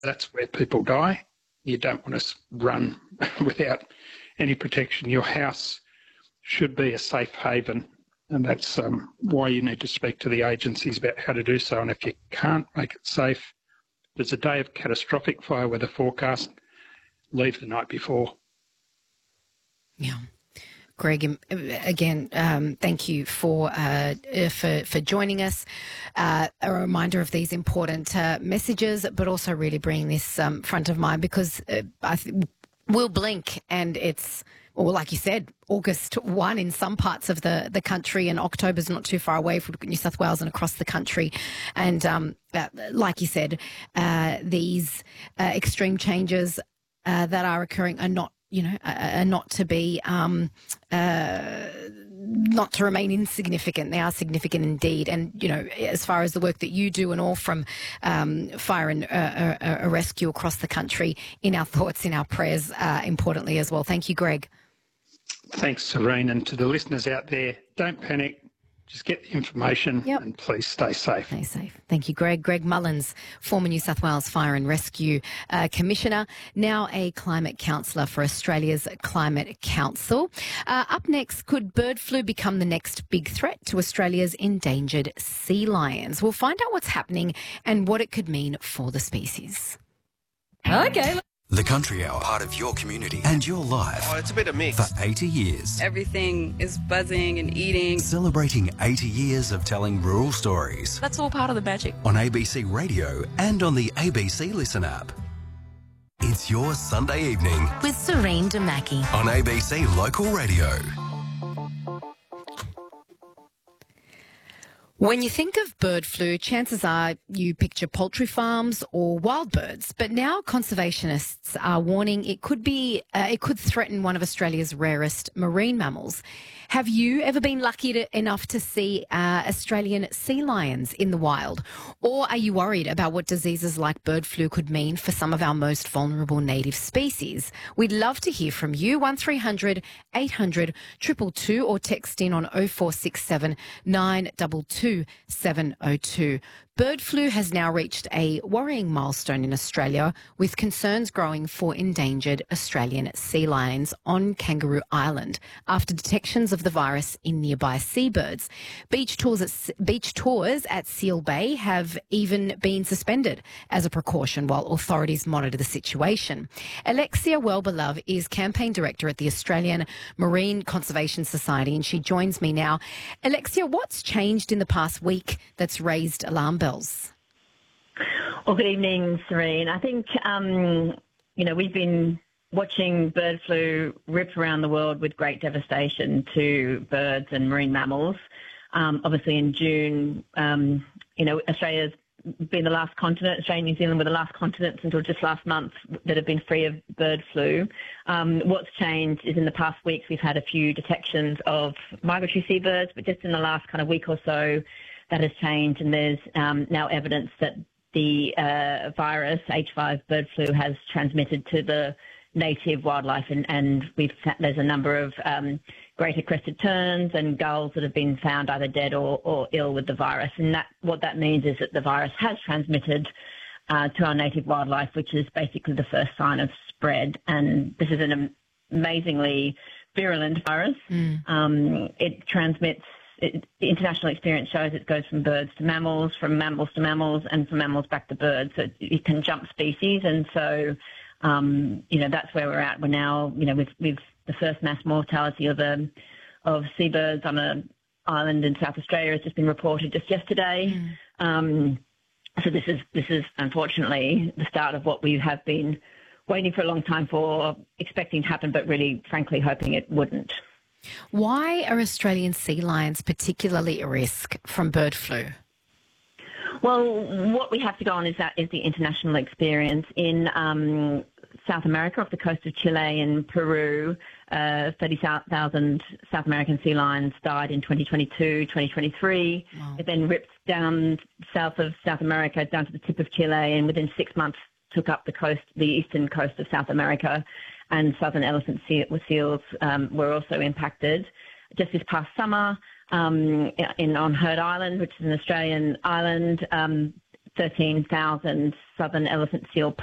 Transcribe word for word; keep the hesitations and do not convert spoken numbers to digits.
That's where people die. You don't want to run without any protection. Your house should be a safe haven, and that's um, why you need to speak to the agencies about how to do so. And if you can't make it safe, there's a day of catastrophic fire weather forecast, leave the night before. Yeah. Greg, again, um, thank you for uh, for for joining us. Uh, a reminder of these important uh, messages, but also really bringing this um, front of mind, because uh, I th- we'll blink and it's, well, like you said, August first in some parts of the, the country, and October's not too far away for New South Wales and across the country. And um, uh, like you said, uh, these uh, extreme changes uh, that are occurring are not, you know, are not to be, um, uh, not to remain insignificant. They are significant indeed. And, you know, as far as the work that you do and all from um, fire and uh, uh, rescue across the country, in our thoughts, in our prayers, uh, importantly as well. Thank you, Greg. Thanks, Serene. And to the listeners out there, don't panic. Just get the information yep. and please stay safe. Stay safe. Thank you, Greg. Greg Mullins, former New South Wales Fire and Rescue uh, Commissioner, now a climate counsellor for Australia's Climate Council. Uh, up next, could bird flu become the next big threat to Australia's endangered sea lions? We'll find out what's happening and what it could mean for the species. Okay. The Country Hour, part of your community and your life. Oh, it's a bit of mix. For eighty years. Everything is buzzing and eating. Celebrating eighty years of telling rural stories. That's all part of the magic. On A B C Radio and on the A B C Listen app. It's your Sunday evening. With Serene Damaki. On A B C Local Radio. When you think of bird flu, chances are you picture poultry farms or wild birds. But now conservationists are warning it could be, uh, it could threaten one of Australia's rarest marine mammals. Have you ever been lucky to, enough to see uh, Australian sea lions in the wild? Or are you worried about what diseases like bird flu could mean for some of our most vulnerable native species? We'd love to hear from you. one three hundred eight hundred two two two or text in on oh four six seven nine two two seven oh two. Bird flu has now reached a worrying milestone in Australia, with concerns growing for endangered Australian sea lions on Kangaroo Island after detections of the virus in nearby seabirds. Beach tours at, beach tours at Seal Bay have even been suspended as a precaution while authorities monitor the situation. Alexia Wellbelove is campaign director at the Australian Marine Conservation Society, and she joins me now. Alexia, what's changed in the past week that's raised alarm bells? Well, good evening, Serene. I think, um, you know, we've been watching bird flu rip around the world with great devastation to birds and marine mammals. Um, obviously, in June, um, you know, Australia's been the last continent, Australia and New Zealand were the last continents until just last month that have been free of bird flu. Um, what's changed is in the past weeks we've had a few detections of migratory seabirds, but just in the last kind of week or so, that has changed, and there's um, now evidence that the uh, virus, H five bird flu, has transmitted to the native wildlife, and, and we've there's a number of um, greater crested terns and gulls that have been found either dead or, or ill with the virus. And that what that means is that the virus has transmitted uh, to our native wildlife, which is basically the first sign of spread. And this is an amazingly virulent virus. Mm. Um, it transmits. It, international experience shows it goes from birds to mammals, from mammals to mammals, and from mammals back to birds. So it, it can jump species, and so um, you know that's where we're at. We're now, you know, with with the first mass mortality of a of seabirds on an island in South Australia has just been reported just yesterday. Mm. Um, so this is this is unfortunately the start of what we have been waiting for a long time for, expecting to happen, but really, frankly, hoping it wouldn't. Why are Australian sea lions particularly at risk from bird flu? Well, what we have to go on is that is the international experience. In um, South America, off the coast of Chile and Peru, uh, thirty thousand South American sea lions died in twenty twenty-two, twenty twenty-three. Wow. It then ripped down south of South America, down to the tip of Chile, and within six months took up the coast, the eastern coast of South America. And southern elephant seals um, were also impacted. Just this past summer, um, in on Heard Island, which is an Australian island, um, thirteen thousand southern elephant seal